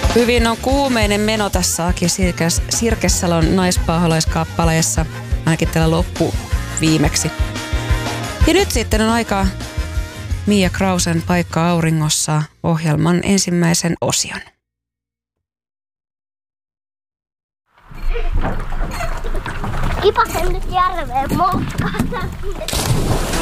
Hyvin on kuumeinen meno tässä Aki Sirkessalon naispaholaiskappaleessa, ainakin tällä loppu viimeksi. Ja nyt sitten on aika Mia Krausen Paikka auringossa ohjelman ensimmäisen osion. Kipasen nyt järveen moukkaan.